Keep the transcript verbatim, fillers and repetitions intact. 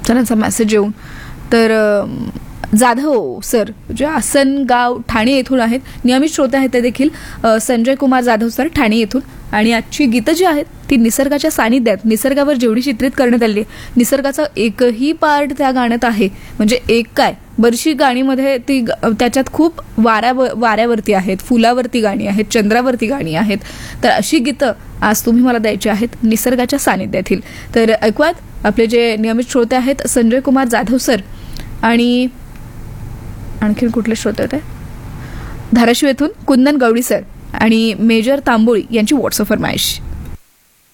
त्यांचा मेसेज येऊन. तर जाधव सर जे आसनगाव ठाणे येथून आहेत, नियमित श्रोते आहेत ते देखील संजय कुमार जाधव सर ठाणे येथून. आणि आजची गीतं जी आहेत ती निसर्गाच्या सानिध्यात, निसर्गावर जेवढी चित्रित करण्यात आली आहे, निसर्गाचा एकही पार्ट त्या गाण्यात आहे म्हणजे एक काय बरीचशी गाणीमध्ये ती त्याच्यात खूप वाऱ्या वाऱ्यावरती आहेत, फुलावरती गाणी आहेत, चंद्रावरती गाणी आहेत. तर अशी गीतं आज तुम्ही मला द्यायची आहेत निसर्गाच्या सानिध्यातील. तर ऐकूयात आपले जे नियमित श्रोते आहेत संजय कुमार जाधव सर आणि आणखीन कुठले श्रोते होते, धाराशिव येथून कुंदन गवळी सर आणि मेजर तांबोळी यांची व्हॉट्सअप फरमाईश.